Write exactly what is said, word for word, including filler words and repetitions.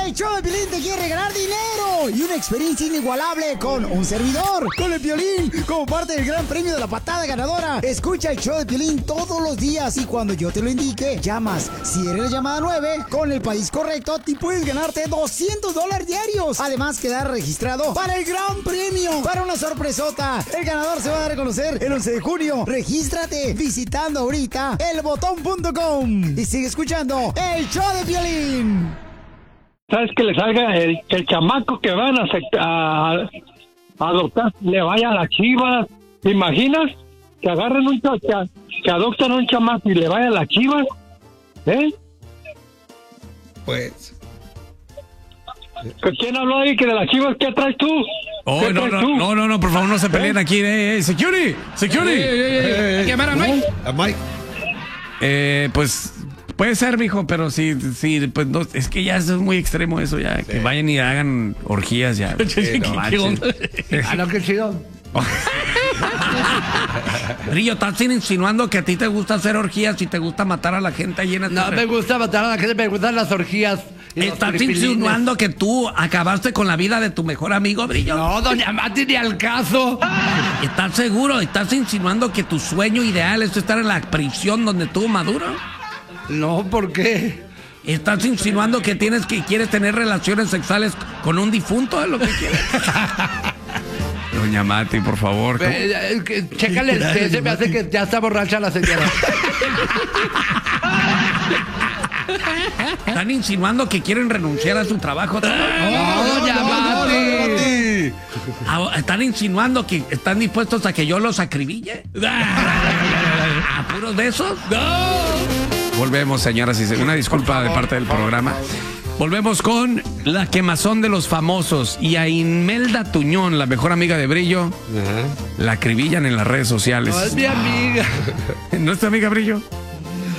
El show de Piolín te quiere regalar dinero y una experiencia inigualable con un servidor, con el Piolín, como parte del gran premio de la patada ganadora. Escucha el show de Piolín todos los días y cuando yo te lo indique, llamas. Si eres la llamada nueve, con el país correcto, te puedes ganarte doscientos dólares diarios. Además, quedar registrado para el gran premio, para una sorpresota. El ganador se va a dar a conocer el once de junio. Regístrate visitando ahorita el botón punto com y sigue escuchando el show de Piolín. ¿Sabes que le salga el, el chamaco que van a, a, a adoptar, le vaya a las Chivas? ¿Te imaginas? Que agarren un que, que adoptan un chamaco y le vaya a las Chivas, ¿eh? Pues. ¿Quién habló ahí que de las Chivas? ¿Qué traes tú? Oh, no, no, tú? no, no, no, por favor, no se peleen aquí. Eh, eh, security, security. Hey, hey, hey, hey. ¿Hay que llamar a Mike? A Mike. Eh, pues puede ser, mijo, pero sí, sí, pues no, es que ya es muy extremo eso, ya, sí. Que vayan y hagan orgías ya. Sí, no, ¿Qué onda? Ah, no, qué chido. Brillo, estás insinuando que a ti te gusta hacer orgías y te gusta matar a la gente ahí en el... No me gusta matar a la gente, me gustan las orgías. ¿Estás insinuando que tú acabaste con la vida de tu mejor amigo, Brillo? No, doña Mati, ni al caso. ¿Estás seguro? ¿Estás insinuando que tu sueño ideal es estar en la prisión donde tuvo Maduro? No, ¿por qué? ¿Estás insinuando que tienes que quieres tener relaciones sexuales con un difunto? ¿Es lo que quieres? Doña Mati, por favor. Eh, eh, chécale el té, se me hace que ya está borracha la señora. ¿Están insinuando que quieren renunciar a su trabajo? No, doña Mati. ¿Están insinuando que están dispuestos a que yo los acribille? ¿A puros de esos? No. Volvemos, señoras y señores. Una disculpa de parte del programa. Volvemos con la quemazón de los famosos y a Imelda Tuñón, la mejor amiga de Brillo. Uh-huh. La acribillan en las redes sociales. No es mi amiga. ¿No es tu amiga, Brillo?